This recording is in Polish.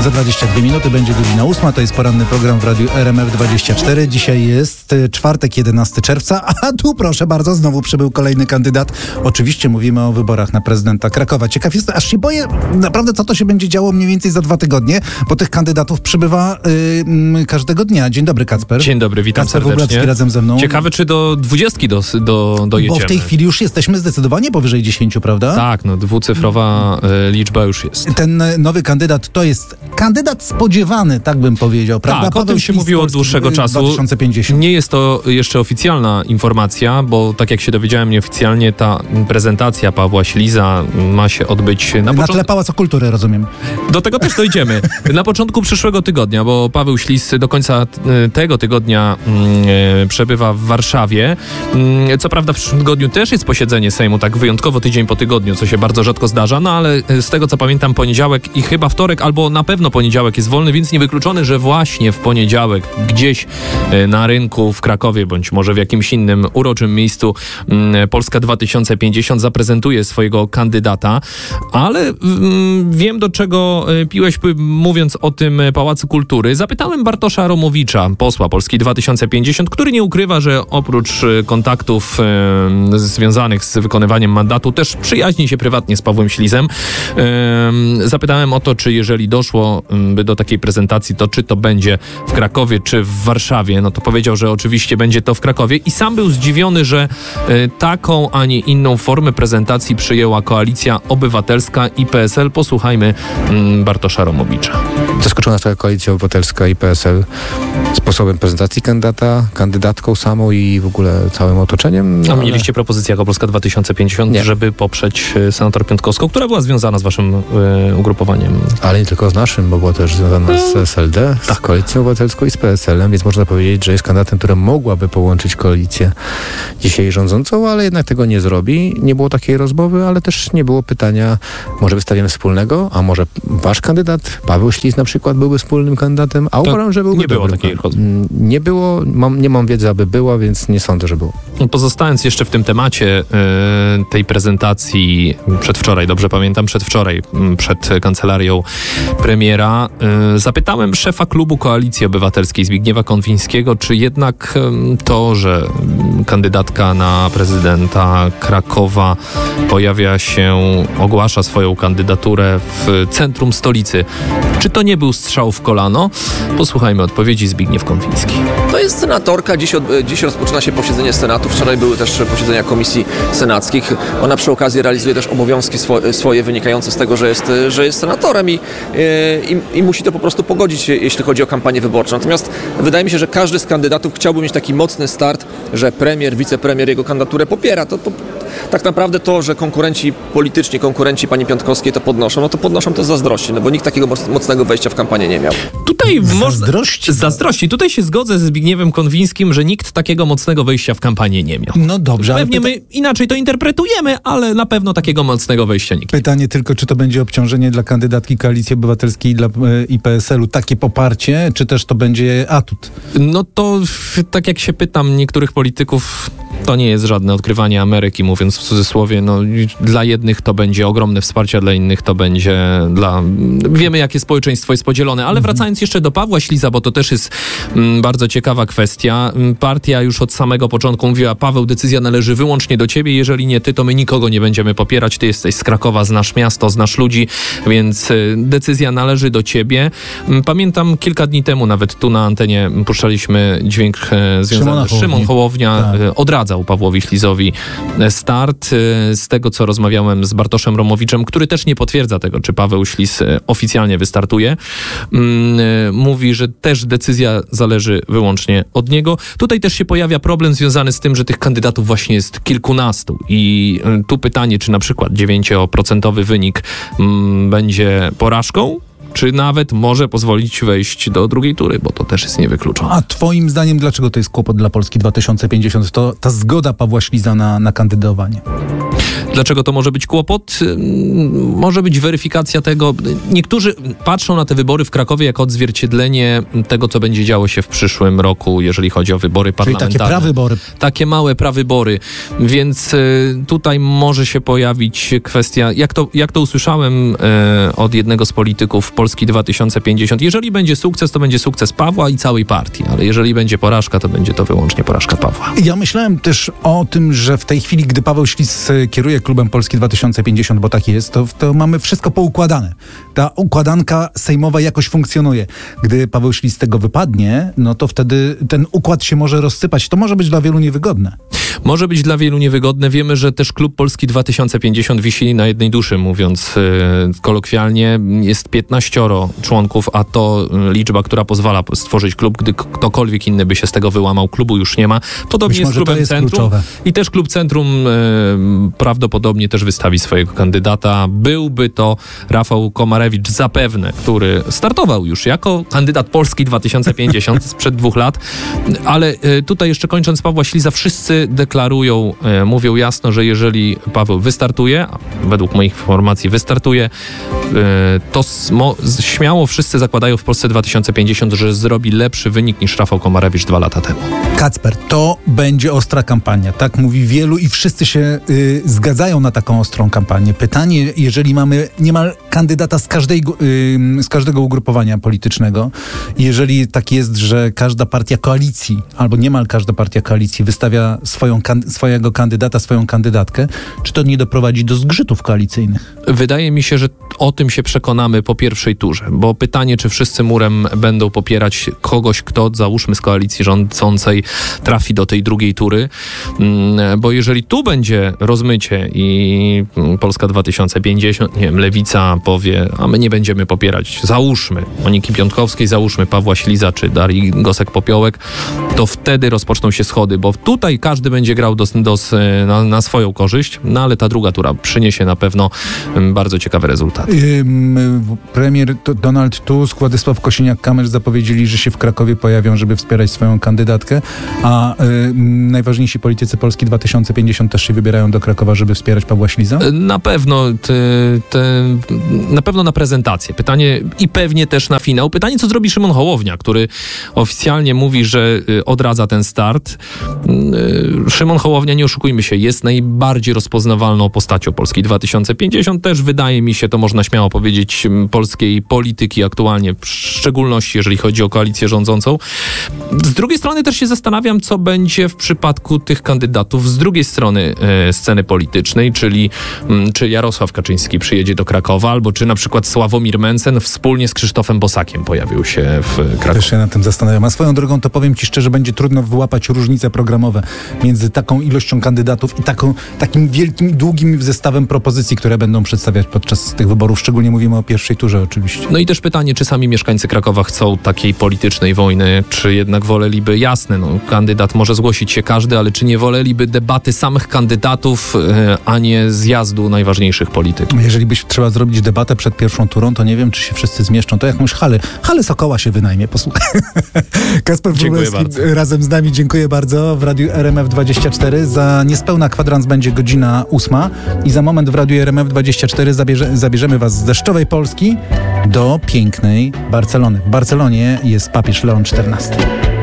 Za 22 minuty będzie godzina 8. To jest poranny program w radiu RMF24. Dzisiaj jest czwartek, 11 czerwca, a tu proszę bardzo, znowu przybył kolejny kandydat. Oczywiście mówimy o wyborach na prezydenta Krakowa. Ciekaw jest, aż się boję naprawdę, co to się będzie działo mniej więcej za 2 tygodnie, bo tych kandydatów przybywa każdego dnia. Dzień dobry, Kacper. Dzień dobry, witam Kacper serdecznie. Wróblewski razem ze mną. Ciekawe, czy do 20 dojedziemy. Bo w tej chwili już jesteśmy zdecydowanie powyżej 10, prawda? Tak, no dwucyfrowa liczba już jest. Ten nowy kandydat to jest kandydat spodziewany, tak bym powiedział, prawda? Tak, o tym się Ślis mówiło od dłuższego czasu. 2050. Nie jest to jeszcze oficjalna informacja, bo tak jak się dowiedziałem nieoficjalnie, ta prezentacja Pawła Śliza ma się odbyć na tle Pałacu Kultury, rozumiem. Do tego też dojdziemy. Na początku przyszłego tygodnia, bo Paweł Ślis do końca tego tygodnia przebywa w Warszawie. Co prawda w przyszłym tygodniu też jest posiedzenie Sejmu, tak wyjątkowo tydzień po tygodniu, co się bardzo rzadko zdarza, no ale z tego co pamiętam poniedziałek i chyba wtorek, albo na pewno poniedziałek jest wolny, więc niewykluczone, że właśnie w poniedziałek gdzieś na rynku w Krakowie, bądź może w jakimś innym uroczym miejscu Polska 2050 zaprezentuje swojego kandydata, ale wiem, do czego piłeś, mówiąc o tym Pałacu Kultury. Zapytałem Bartosza Romowicza, posła Polski 2050, który nie ukrywa, że oprócz kontaktów związanych z wykonywaniem mandatu też przyjaźni się prywatnie z Pawłem Ślizem. Zapytałem o to, czy jeżeli doszłoby do takiej prezentacji, to czy to będzie w Krakowie, czy w Warszawie. No to powiedział, że oczywiście będzie to w Krakowie i sam był zdziwiony, że taką, a nie inną formę prezentacji przyjęła Koalicja Obywatelska i PSL. Posłuchajmy Bartosza Romowicza. Zaskoczona cała Koalicja Obywatelska i PSL sposobem prezentacji kandydata, kandydatką samą i w ogóle całym otoczeniem. A mieliście propozycję jako Polska 2050, nie, żeby poprzeć senator Piątkowską, która była związana z waszym ugrupowaniem. Ale nie tylko z naszym, bo była też związana z SLD, z Koalicją Obywatelską i z PSL-em, więc można powiedzieć, że jest kandydatem, który mogłaby połączyć koalicję dzisiaj rządzącą, ale jednak tego nie zrobi. Nie było takiej rozmowy, ale też nie było pytania, może wystawimy wspólnego, a może wasz kandydat, Paweł Ślis na przykład, byłby wspólnym kandydatem, a uważam, że byłby nie było takiej rozmowy. Nie było, nie mam wiedzy, aby była, więc nie sądzę, że było. Pozostając jeszcze w tym temacie tej prezentacji przedwczoraj, dobrze pamiętam, przed kancelarią premiera, zapytałem szefa klubu Koalicji Obywatelskiej Zbigniewa Konwińskiego, czy jednak to, że kandydatka na prezydenta Krakowa ogłasza swoją kandydaturę w centrum stolicy, czy to nie był strzał w kolano? Posłuchajmy odpowiedzi. Zbigniew Konwiński. To jest senatorka. Dziś rozpoczyna się posiedzenie Senatu. Wczoraj były też posiedzenia komisji senackich. Ona przy okazji realizuje też obowiązki swoje wynikające z tego, że jest senatorem i musi to po prostu pogodzić, jeśli chodzi o kampanię wyborczą. Natomiast wydaje mi się, że każdy z kandydatów chciałby mieć taki mocny start, że premier, wicepremier jego kandydaturę popiera. To tak naprawdę to, że polityczni konkurenci pani Piątkowskiej to podnoszą, no to podnoszą to z zazdrości, no bo nikt takiego mocnego wejścia w kampanię nie miał. Tutaj zazdrości. Tutaj się zgodzę ze Zbigniewem Konwińskim, że nikt takiego mocnego wejścia w kampanię nie miał. No dobrze, pewnie my inaczej to interpretujemy, ale na pewno takiego mocnego wejścia nikt nie miał. Pytanie tylko, czy to będzie obciążenie dla kandydatki Koalicji Obywatelskiej i PSL-u, takie poparcie, czy też to będzie atut? No to tak jak się pytam niektórych polityków, to nie jest żadne odkrywanie Ameryki, mówiąc w cudzysłowie. No, dla jednych to będzie ogromne wsparcie, a dla innych to będzie Wiemy, jakie społeczeństwo jest podzielone, ale wracając jeszcze do Pawła Śliza, bo to też jest bardzo ciekawa kwestia. Partia już od samego początku mówiła: Paweł, decyzja należy wyłącznie do ciebie, jeżeli nie ty, to my nikogo nie będziemy popierać. Ty jesteś z Krakowa, znasz miasto, znasz ludzi, więc decyzja należy do ciebie. Pamiętam kilka dni temu, nawet tu na antenie puszczaliśmy dźwięk związany z Szymon Hołownia. Tak. Odradzał Pawłowi Ślizowi start. Z tego, co rozmawiałem z Bartoszem Romowiczem, który też nie potwierdza tego, czy Paweł Ślis oficjalnie wystartuje, mówi, że też decyzja zależy wyłącznie od niego. Tutaj też się pojawia problem związany z tym, że tych kandydatów właśnie jest kilkunastu i tu pytanie, czy na przykład 9% wynik będzie porażką, czy nawet może pozwolić wejść do drugiej tury, bo to też jest niewykluczone. A twoim zdaniem dlaczego to jest kłopot dla Polski 2050? To ta zgoda Pawła Śliza na kandydowanie? Dlaczego to może być kłopot? Może być weryfikacja tego. Niektórzy patrzą na te wybory w Krakowie jako odzwierciedlenie tego, co będzie działo się w przyszłym roku, jeżeli chodzi o wybory parlamentarne. Czyli takie prawybory. Takie małe prawybory. Więc tutaj może się pojawić kwestia, jak to usłyszałem od jednego z polityków Polski 2050. Jeżeli będzie sukces, to będzie sukces Pawła i całej partii, ale jeżeli będzie porażka, to będzie to wyłącznie porażka Pawła. Ja myślałem też o tym, że w tej chwili, gdy Paweł Ślis kieruje klubem Polski 2050, bo tak jest, to mamy wszystko poukładane. Ta układanka sejmowa jakoś funkcjonuje. Gdy Paweł Ślis z tego wypadnie, no to wtedy ten układ się może rozsypać. To może być dla wielu niewygodne. Może być dla wielu niewygodne. Wiemy, że też klub Polski 2050 wisi na jednej duszy, mówiąc kolokwialnie. Jest 15 członków, a to liczba, która pozwala stworzyć klub. Gdy ktokolwiek inny by się z tego wyłamał, klubu już nie ma. Podobnie jest z klubem Centrum. Kluczowe. I też klub Centrum prawdopodobnie też wystawi swojego kandydata. Byłby to Rafał Komarewicz zapewne, który startował już jako kandydat Polski 2050 sprzed 2 lat. Ale tutaj jeszcze kończąc Pawła Śliza, wszyscy deklarują, mówią jasno, że jeżeli Paweł wystartuje, a według moich informacji wystartuje, to śmiało wszyscy zakładają w Polsce 2050, że zrobi lepszy wynik niż Rafał Komarewicz 2 lata temu. Kacper, to będzie ostra kampania. Tak mówi wielu i wszyscy się zgadzają na taką ostrą kampanię. Pytanie, jeżeli mamy niemal kandydata z każdego ugrupowania politycznego, jeżeli tak jest, że każda partia koalicji, albo niemal każda partia koalicji wystawia swojego kandydata, swoją kandydatkę, czy to nie doprowadzi do zgrzytów koalicyjnych? Wydaje mi się, że o tym się przekonamy po pierwszej turze, bo pytanie, czy wszyscy murem będą popierać kogoś, kto załóżmy z koalicji rządzącej trafi do tej drugiej tury, bo jeżeli tu będzie rozmycie i Polska 2050, nie wiem, Lewica powie, a my nie będziemy popierać, załóżmy Moniki Piątkowskiej, załóżmy Pawła Śliza czy Darii Gosek-Popiołek, to wtedy rozpoczną się schody, bo tutaj każdy będzie grał na swoją korzyść, no ale ta druga tura przyniesie na pewno bardzo ciekawe rezultaty. Premier Donald Tusk, Władysław Kosiniak-Kamysz zapowiedzieli, że się w Krakowie pojawią, żeby wspierać swoją kandydatkę, a najważniejsi politycy Polski 2050 też się wybierają do Krakowa, żeby wspierać Pawła Śliza? Na pewno na pewno na prezentację. Pytanie i pewnie też na finał. Pytanie, co zrobi Szymon Hołownia, który oficjalnie mówi, że odradza ten start. Szymon Hołownia, nie oszukujmy się, jest najbardziej rozpoznawalną postacią Polski 2050. Też wydaje mi się, to można śmiało powiedzieć, polskiej polityki aktualnie, w szczególności jeżeli chodzi o koalicję rządzącą. Z drugiej strony też się zastanawiam, co będzie w przypadku tych kandydatów z drugiej strony sceny politycznej, czyli czy Jarosław Kaczyński przyjedzie do Krakowa, albo czy na przykład Sławomir Mencen wspólnie z Krzysztofem Bosakiem pojawił się w Krakowie. Też się nad tym zastanawiam. A swoją drogą to powiem ci szczerze, będzie trudno wyłapać różnice programowe między taką ilością kandydatów i takim wielkim, długim zestawem propozycji, które będą przedstawiać podczas tych wyborów. Szczególnie mówimy o pierwszej turze oczywiście. No i też pytanie, czy sami mieszkańcy Krakowa chcą takiej politycznej wojny, czy jednak woleliby, jasne, kandydat może zgłosić się każdy, ale czy nie woleliby debaty samych kandydatów, a nie zjazdu najważniejszych polityków? Jeżeli trzeba zrobić debatę przed pierwszą turą, to nie wiem, czy się wszyscy zmieszczą. To jakąś halę Sokoła się wynajmie. Posłuchaj. Kasper Wróblewski razem z nami. Dziękuję bardzo. W Radiu RMF24 za niespełna kwadrans będzie godzina 8 i za moment w Radiu RMF24 zabierzemy was z deszczowej Polski do pięknej Barcelony. W Barcelonie jest papież Leon XIV.